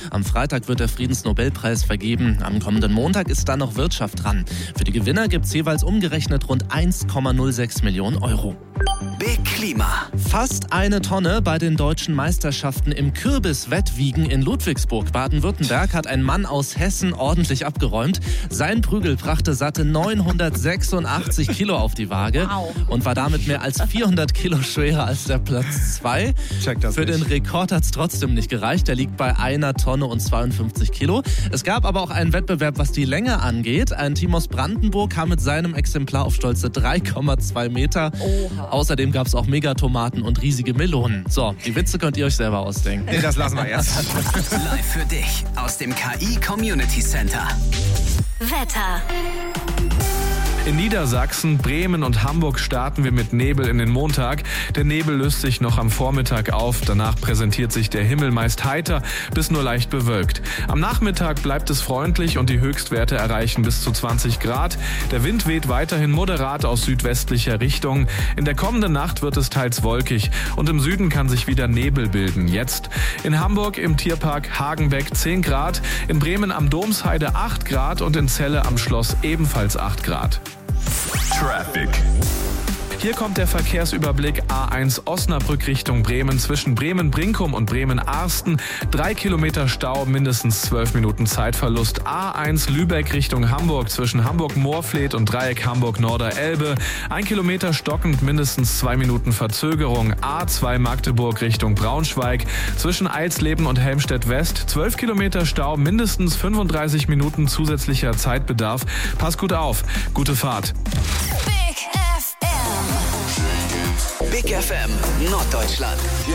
Am Freitag wird der Friedensnobelpreis vergeben. Am kommenden Montag ist dann noch Wirtschaft dran. Für die Gewinner gibt es jeweils umgerechnet rund 1,06 Millionen Euro. Big Klima. Fast eine Tonne bei den deutschen Meisterschaften im Kürbiswettwiegen in Ludwigsburg, Baden-Württemberg, hat ein Mann aus Hessen ordentlich abgeräumt. Sein Prügel brachte satte 986 Kilo auf die Waage und war damit mehr als 400 Kilo schwerer als der Platz 2. Für den Rekord hat es trotzdem nicht gereicht. Der liegt bei 1 Tonne und 52 Kilo. Es gab aber auch einen Wettbewerb, was die Länge angeht. Ein Team aus Brandenburg kam mit seinem Exemplar auf stolze 3,2 Meter. Außerdem gab es auch Megatomaten und riesige Melonen. So, die Witze könnt ihr euch selber ausdenken. Nee, das lassen wir erst. Live für dich aus dem KI Community Center. Wetter. In Niedersachsen, Bremen und Hamburg starten wir mit Nebel in den Montag. Der Nebel löst sich noch am Vormittag auf. Danach präsentiert sich der Himmel meist heiter bis nur leicht bewölkt. Am Nachmittag bleibt es freundlich und die Höchstwerte erreichen bis zu 20 Grad. Der Wind weht weiterhin moderat aus südwestlicher Richtung. In der kommenden Nacht wird es teils wolkig und im Süden kann sich wieder Nebel bilden. Jetzt in Hamburg im Tierpark Hagenbeck 10 Grad, in Bremen am Domsheide 8 Grad und in Celle am Schloss ebenfalls 8 Grad. Traffic. Hier kommt der Verkehrsüberblick A1 Osnabrück Richtung Bremen zwischen Bremen-Brinkum und Bremen-Arsten. 3 Kilometer Stau, mindestens 12 Minuten Zeitverlust. A1 Lübeck Richtung Hamburg zwischen Hamburg-Moorfleet und Dreieck Hamburg-Norder-Elbe. 1 Kilometer stockend, mindestens 2 Minuten Verzögerung. A2 Magdeburg Richtung Braunschweig zwischen Eilsleben und Helmstedt-West. 12 Kilometer Stau, mindestens 35 Minuten zusätzlicher Zeitbedarf. Pass gut auf. Gute Fahrt. Big FM. Big FM Norddeutschland.